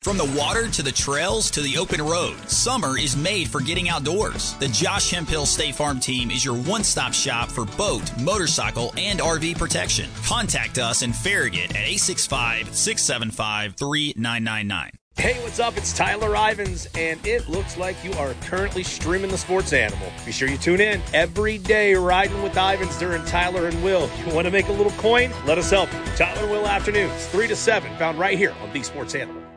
From the water to the trails to the open road, summer is made for getting outdoors. The Josh Hemphill State Farm team is your one-stop shop for boat, motorcycle, and RV protection. Contact us in Farragut at 865-675-3999. Hey, what's up? It's Tyler Ivins, and it looks like you are currently streaming The Sports Animal. Be sure you tune in every day, riding with Ivins during Tyler and Will. You want to make a little coin? Let us help you. Tyler and Will afternoons, 3 to 7, found right here on The Sports Animal.